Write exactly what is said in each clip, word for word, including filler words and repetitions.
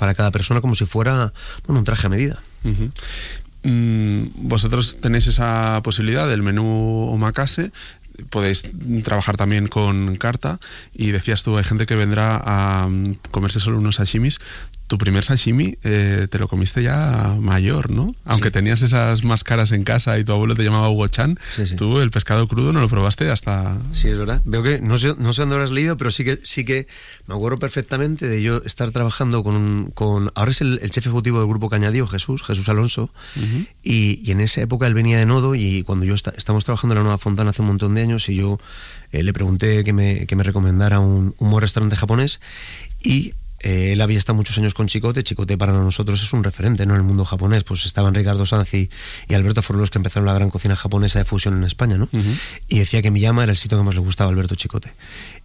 para cada persona como si fuera, bueno, un traje a medida. Uh-huh. Mm, vosotros tenéis esa posibilidad del menú omakase. Podéis trabajar también con carta, y decías tú, hay gente que vendrá a comerse solo unos sashimis. Tu primer sashimi eh, te lo comiste ya mayor, ¿no? Aunque sí. tenías esas máscaras en casa y tu abuelo te llamaba Hugo Chan, sí, sí. tú el pescado crudo no lo probaste hasta... Sí, es verdad. Veo que, no sé, no sé dónde lo has leído, pero sí que sí que me acuerdo perfectamente de yo estar trabajando con... con ahora es el, el chef ejecutivo del Grupo Cañadío, Jesús, Jesús Alonso, uh-huh. y, y en esa época él venía de Nodo, y cuando yo está, estábamos trabajando en la Nueva Fontana hace un montón de años, y yo eh, le pregunté que me, que me recomendara un, un buen restaurante japonés, y... Eh, él había estado muchos años con Chicote. Chicote para nosotros es un referente, ¿no?, en el mundo japonés. Pues estaban Ricardo Sanz y, y Alberto, fueron los que empezaron la gran cocina japonesa de fusión en España, ¿no? Uh-huh. Y decía que Miyama era el sitio que más le gustaba a Alberto Chicote.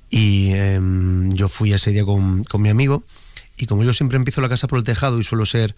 Y eh, yo fui ese día con, con mi amigo, y como yo siempre empiezo la casa por el tejado y suelo ser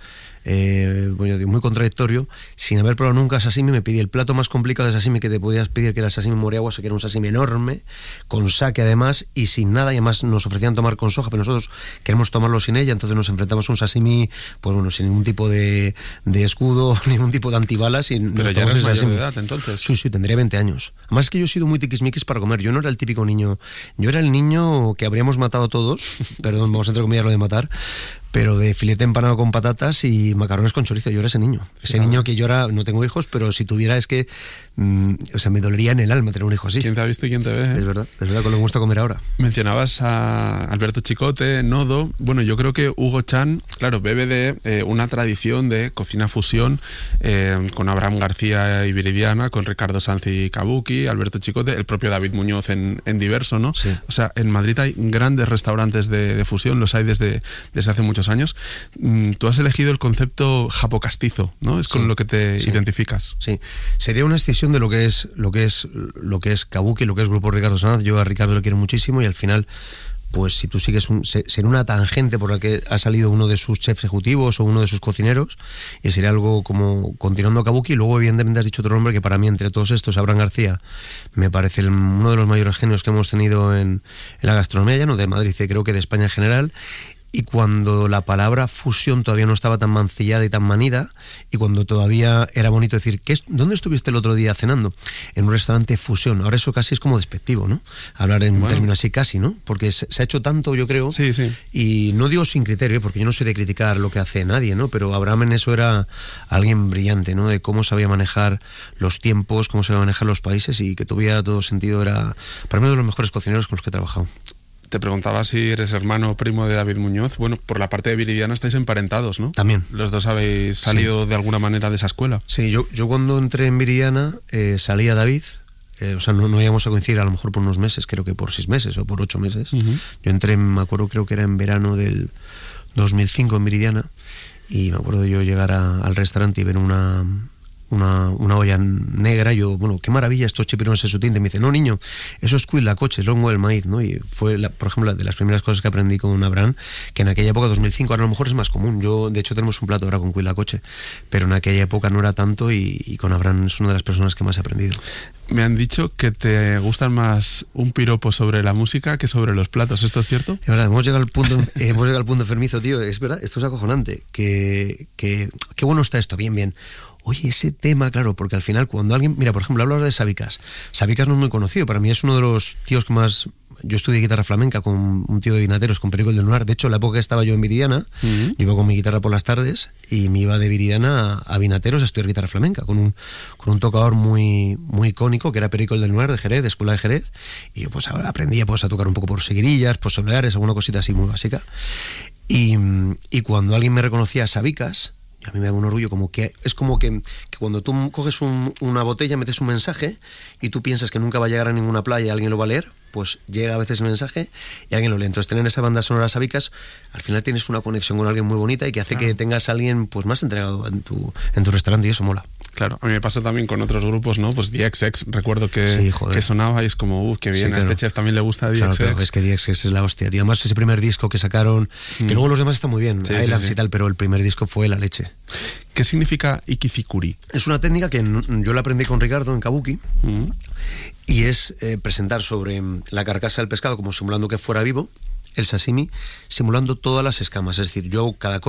eh, bueno, muy contradictorio, sin haber probado nunca sashimi, me pedí el plato más complicado de sashimi que te podías pedir, que era el sashimi moriaguas, que era un sashimi enorme, con sake además, y sin nada, y además nos ofrecían tomar con soja, pero nosotros queremos tomarlo sin ella, entonces nos enfrentamos a un sashimi, pues bueno, sin ningún tipo de, de escudo, ningún tipo de antibalas. Y pero ya eres mayor de edad, entonces. Sí, sí, tendría veinte años. Además es que yo he sido muy tiquismiquis para comer, yo no era el típico niño, yo era el niño que habríamos matado todos, perdón, vamos a entrecomillar lo de matar, pero de filete empanado con patatas y macarrones con chorizo. Yo era ese niño, ese claro. niño que yo ahora no tengo hijos, pero si tuviera es que mmm, o sea, me dolería en el alma tener un hijo así. ¿Quién te ha visto y quién te ve? ¿eh? Es verdad, es verdad, con lo que me gusta comer ahora. Mencionabas a Alberto Chicote, Nodo. Bueno, yo creo que Hugo Chan, claro, bebe de eh, una tradición de cocina fusión, eh, con Abraham García y Viridiana, con Ricardo Sanz y Kabuki, Alberto Chicote, el propio David Muñoz en, en Diverso, ¿no? Sí. O sea, en Madrid hay grandes restaurantes de, de fusión, los hay desde, desde hace muchos años. Mm, tú has elegido el concepto japocastizo, ¿no? Es con sí, lo que te sí. identificas. Sí, sería una escisión de lo que es lo que es lo que es Kabuki, lo que es Grupo Ricardo Sanz. Yo a Ricardo lo quiero muchísimo, y al final, pues si tú sigues un, sería una tangente por la que ha salido uno de sus chefs ejecutivos o uno de sus cocineros, y sería algo como continuando a Kabuki. Y luego evidentemente has dicho otro nombre que para mí, entre todos estos, Abraham García me parece el, uno de los mayores genios que hemos tenido en, en la gastronomía, ya no de Madrid, creo que de España en general. Y cuando la palabra fusión todavía no estaba tan mancillada y tan manida, y cuando todavía era bonito decir, ¿qué es, ¿dónde estuviste el otro día cenando? En un restaurante fusión. Ahora eso casi es como despectivo, ¿no? Hablar en bueno. términos así casi, ¿no? Porque se, se ha hecho tanto, yo creo, sí, sí. y no digo sin criterio, porque yo no soy de criticar lo que hace nadie, ¿no? Pero Abraham en eso era alguien brillante, ¿no? De cómo sabía manejar los tiempos, cómo sabía manejar los países, y que tuviera todo sentido. Era para mí uno de los mejores cocineros con los que he trabajado. Te preguntaba si eres hermano o primo de David Muñoz. Bueno, por la parte de Viridiana estáis emparentados, ¿no? También. Los dos habéis salido sí. de alguna manera de esa escuela. Sí, yo, yo cuando entré en Viridiana eh, salía David, eh, o sea, no, no íbamos a coincidir a lo mejor por unos meses, creo que por seis meses o por ocho meses. Uh-huh. Yo entré, me acuerdo, creo que era en verano del dos mil cinco en Viridiana, y me acuerdo yo llegar a, al restaurante y ver una... Una, una olla negra. Yo, bueno, qué maravilla estos chipirones en su tinte. Me dice, no, niño, eso es cuilacoche, es longo del maíz, ¿no? Y fue, la, por ejemplo, de las primeras cosas que aprendí con Abraham, que en aquella época, dos mil cinco, ahora a lo mejor es más común. Yo, de hecho, tenemos un plato ahora con cuilacoche, pero en aquella época no era tanto, y, y con Abraham es una de las personas que más he aprendido. Me han dicho que te gustan más un piropo sobre la música que sobre los platos. ¿Esto es cierto? Es verdad, hemos llegado al punto, eh, hemos llegado al punto enfermizo, tío. Es verdad, esto es acojonante. Que, que, qué bueno está esto, bien, bien. Oye, ese tema, claro, porque al final cuando alguien... Mira, por ejemplo, hablo de Sabicas. Sabicas no es muy conocido, para mí es uno de los tíos que más... Yo estudié guitarra flamenca con un tío de Vinateros, con Perico del Noir. De hecho, en la época que estaba yo en Viridiana, uh-huh. yo iba con mi guitarra por las tardes y me iba de Viridiana a, a Vinateros a estudiar guitarra flamenca, con un, con un tocador muy, muy icónico, que era Perico del Noir, de Jerez, de Escuela de Jerez. Y yo pues aprendía pues, a tocar un poco por seguirillas, por soleares, alguna cosita así muy básica. Y, y cuando alguien me reconocía a Sabicas... a mí me da un orgullo, como que es como que, que cuando tú coges un, una botella, metes un mensaje y tú piensas que nunca va a llegar a ninguna playa y alguien lo va a leer, pues llega a veces el mensaje y alguien lo lee. Entonces tener esa banda sonora Sabicas, al final tienes una conexión con alguien muy bonita y que hace claro. que tengas a alguien pues más entregado en tu, en tu restaurante, y eso mola. Claro, a mí me pasa también con otros grupos, ¿no? Pues D X X, recuerdo que, sí, que sonaba y es como, uff, qué bien, sí, claro. a este chef también le gusta D X X. Claro, claro, es que D X X es la hostia, tío. Además ese primer disco que sacaron, mm. que luego los demás están muy bien, sí, Islands sí, sí. y tal, pero el primer disco fue la leche. ¿Qué significa ikizikuri? Es una técnica que yo la aprendí con Ricardo en Kabuki, mm. y es eh, presentar sobre la carcasa del pescado como simulando que fuera vivo, el sashimi, simulando todas las escamas. Es decir, yo cada